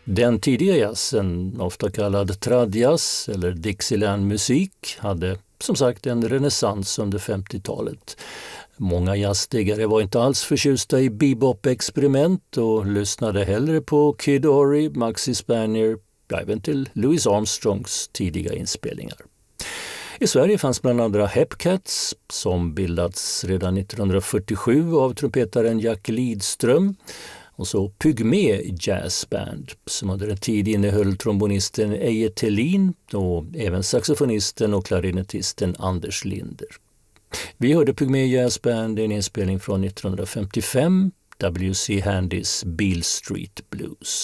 Den tidiga jazzen, ofta kallad tradjazz eller Dixieland-musik, hade som sagt en renässans under 50-talet. Många jazzdiggare var inte alls förtjusta i bebop-experiment och lyssnade hellre på Kid Ory, Maxie Spanier, även till Louis Armstrongs tidiga inspelningar. I Sverige fanns bland andra Hepcats som bildats redan 1947 av trumpetaren Jack Lidström, och så Pygmé Jazz Band som under en tid innehöll trombonisten Eje Thelin och även saxofonisten och klarinettisten Anders Linder. Vi hörde Pygmé Jazz Band i en inspelning från 1955, W.C. Handys Beale Street Blues.